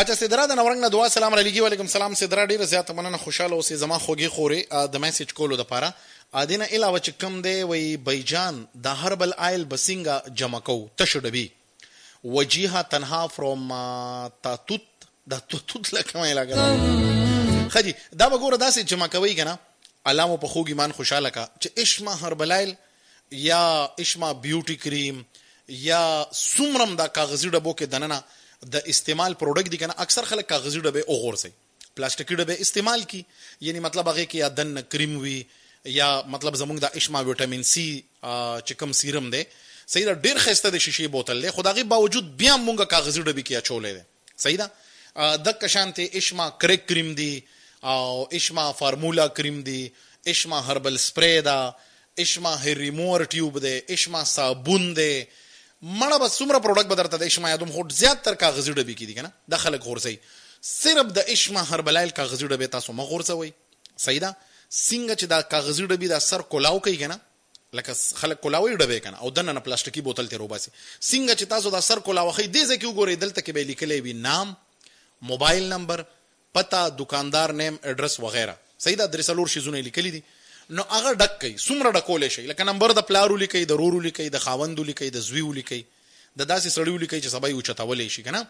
اچھا سدرا د نورنګ نه دعا سلام علیکم. وعلیکم السلام سدرا، ډیره زیاته مننه، خوشاله اوسې. زما خوږی خوري د میسج کولو لپاره ادینه علاوه چې کم دی وی بیجان د هربل آیل بسنګا جمع کو تشډبی وجیها تنها فروم تاتوت د توت لکه مې لاګل خدي دا وګوره داسې جمع کوي کنه علامه په خوږی مان خوشاله کا چې اشما هربل آیل یا اشما بیوټی کریم یا سومرم دا کاغذی ډبو کې دننه د استعمال پروډکټ دي کنه اکثر خلک کاغذی ډبه او غورځي پلاستیکي ډبه استعمال کی یعنی مطلب هغه کې یا دن کریم وی یا مطلب زمونږ د اشما وټامین سی چې کوم سیرم دی صحیح دا ډیر خسته د شیشې بوتل له خدایي باوجود بیا مونږه کاغذی ډبه کې اچولې ده صحیح دا د کشانته اشما کریک کریم دی او اشما فارمولا کریم دی اشما هربل سپری دا اشما هیر ریموور ټیوب دی اشما صابون دی مړه بس څومره پروډکټ بدرته د اشما یادوم خو زیات تر کاغذی ډبې کې دي کنه د خلک غورځي صرف د اشما هربلایل کاغذی ډبې تاسو ما غورځوي صحیح ده څنګه چې دا کاغذی ډبې د سر کولاو کوي کنه لکه خلک کولاوي ډبې کنه او دنه پلاستیکي بوتل ته روباسي څنګه چې تاسو د سر کولاو خې دې ځکه وګورئ دلته کې به لیکلې وي نام موبایل نمبر پتا دکاندار نیم ایڈریس وغیرہ صحیح ده درې څلور شیزونه لیکلي دي نو هغه ډک کوي څومره ډکول شي لکه نمبر د پلارو لیکي د رورو لیکي د خاوندو لیکي د زویو لیکي د داسې سړیو لیکي چې سبا یو چتاولې شي کنه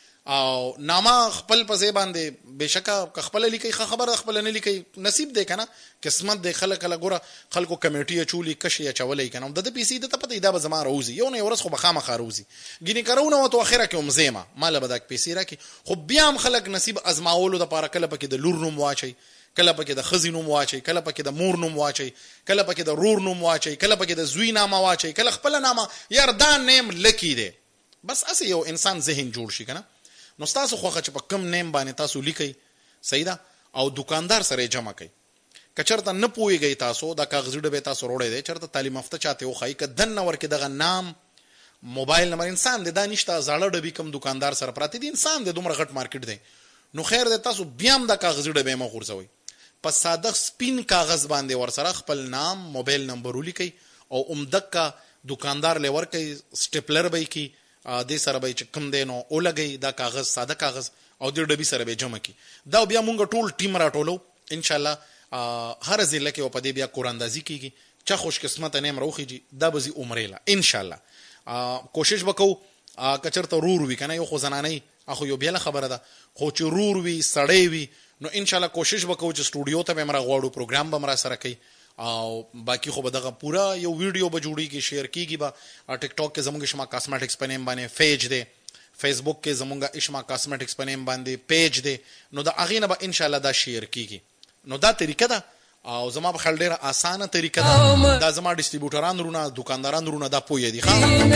او نامه خپل په ځای باندې بشکا خپل لیکي خبر خپل نه لیکي نصیب دی کنه قسمت دی خلک له ګوره خلکو کمیټي چولي کشي چولې کنه د پی سي د ته پته دا به زما روزي یو نه ورس خو بخامه خاروزي ګینه کارونه او تو اخره کې مزيمه مال به د پی سي راکي خو بیا هم خلک نصیب ازماولو د پاره کله پکې د لور نوم واچي کله پکې د خزي نوم واچي کله پکې د مور نوم واچي کله پکې د رور نوم واچي کله پکې د زوی نامه واچي کله خپل نامه یار دا نیم لکی دی بس اسه یو انسان ذهن جوړ شي کنه نو تاسو خوخه چې په کم نیم باندې تاسو لیکي صحیح ده او دکاندار سره جمع کوي کچرته نه پويږي تاسو دا کاغذي ډبه تاسو وروړی دی چرته تعلیم یافته چاته وخی ک دن ور کې دغه نام موبایل نمبر انسان دی دا نشته زاړه ډبې کم دکاندار سره پراتی دي انسان دی دومره غټ مارکیټ دی نو خیر دی تاسو بیا هم دا کاغذي ډبه ما خورځوي په ساده سپین کاغذ باندې ور سره خپل نام موبایل نمبر ولیکي او عمدکا دکاندار لور کوي سټیپلر به کی د سره به کم دینو او لګي دا کاغذ ساده کاغذ او د ډبې سره به جمع کی دا بیا مونږ ټول ټیم راټولو ان شاء الله هر ځله کې په دې بیا قراندازي کیږي چا خوش قسمت نیم روخیږي دا به زی عمره لا ان شاء الله کوشش وکاو کچرته رور وی کنه یو خو زنانه اخو یو بیا خبره ده خو چې رور وی سړی وی نو ان شاء الله کوشش وکاو چې سټوډیو ته به مرا غواړو پروګرام به مرا سره کوي او باقی خو به دغه پورا یو ویډیو به جوړی کی شیر کیږي با ټیک ټاک کې زموږ شما کاسمیټکس په نیم باندې پیج دی فیسبوک کې زموږ اشما کاسمیټکس په نیم باندې پیج دی نو دا اغینه به ان شاء الله دا شیر کیږي نو دا طریقه ده او زما په خل ډیره اسانه طریقه ده دا زما ډیسټریبیوټران رونه دکانداران رونه دا پوی دي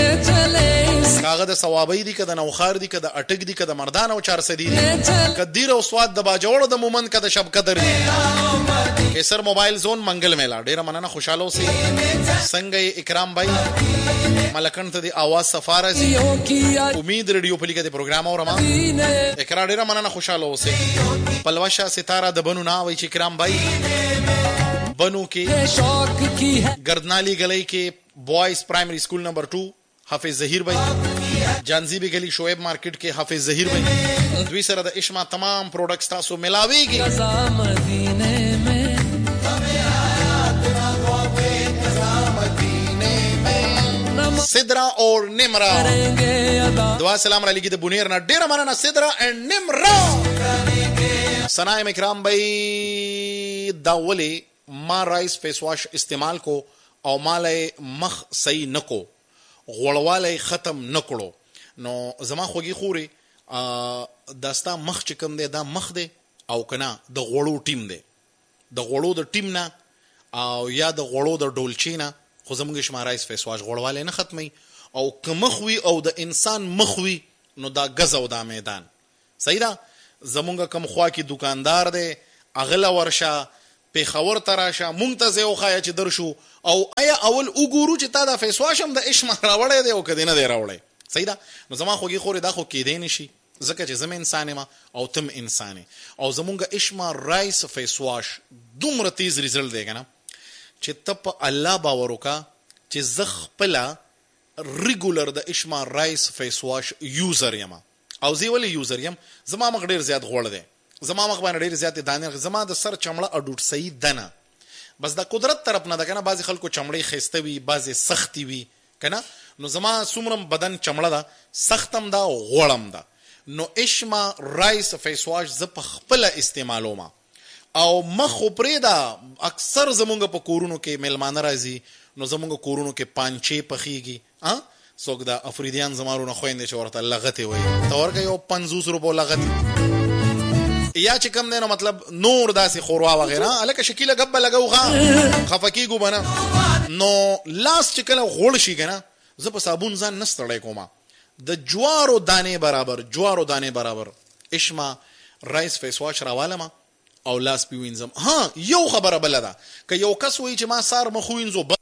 کاغه د ثوابې دي کده نوخار دي کده اٹک دي کده مردان او 400 دي کدیر او سواد د باجوړ د مومن کده شب قدر دي کیسر موبایل زون منګل میلا ډیره مننه خوشاله اوسئ څنګه اکرام بھائی ملکن ته د आवाज سفارسی امید ریډیو په لیکه د پروګرام اورما اکرام ډیره مننه خوشاله اوسئ پلوشا ستاره د بنو نا وای چې اکرام بھائی بنو کې گردنالی گلی کې بوائز پرائمری سکول نمبر 2 حافظ ظهیر بھائی جانزیبی گلی شعیب مارکیٹ کې حافظ ظهیر بھائی دوی سره د اشما تمام پروډکټس تاسو ملاويږي سدرا اور نمرا دعا سلام علیکم د بنیر نه ډیر مننه سدرا اند نمرا سنایم اکرام بھائی داولی ما رائس فیس واش استعمال کو او مالای مخ صحیح نکو غړواله ختم نکړو نو زما خوږی خوري داستا مخ چکم دی دا مخ دی او کنا د غړو ټیم دی د غړو د ټیم نه او یا د غړو د ډولچینا خو زموږ شما رائس فیس واش غړواله نه ختمي او کمخوي او د انسان مخوي نو دا غزو دا میدان صحیح دا زمونږ کم خوا کې دکاندار دی اغلا ورشه په خبر تراشه مونږ یو خای چې درشو او آیا اول وګورو چې تا دا فیس واش هم د اشما راوړې دی او کدی نه دی راوړې صحیح دا نو زما خوږی خوري دا خو کې دی نشي ځکه چې زم انسان ما او تم انسان او زمونږ اشما رائس فیس واش دومره تیز ریزلټ دی کنه چې تپ الله باور وکا چې زخ پلا ریګولر د اشما رائس فیس واش یوزر یم او زه ولې یوزر یم زما مخ ډیر زیات غوړ دی زما مخ باندې ډیر زیات دانې زما د سر چمړه اډوټ صحیح دنه بس د قدرت طرف نه ده کنه بعضی خلکو چمړې خسته وي بعضی سختی وي کنه نو زما سومرم بدن چمړه ده سختم ده غوړم ده نو اشما رایس فیس واش ز په خپل استعمالوم او مخ پرې دا اکثر زمونږ په کورونو کې ملمانه راځي نو زمونږ کورونو کې پانچې پخېږي څوک دا افریدیان زمارونه خويندې چې ورته لغتې وایي ته ورکه یو 50 روپو لغتې یا چې کم دی نو مطلب نور داسې خوروا وغیره الکه شکیله ګبه لګو خفه کېږو به نه نو لاس چې کله غوړ شي که نه زه په صابون ځان نه ستړی کوم د جوارو دانې برابر اشما رایس فیس واش راوالم او لاس پې وینځم یو خبره بله ده که یو کس وایي چې ما سار مخ وینځو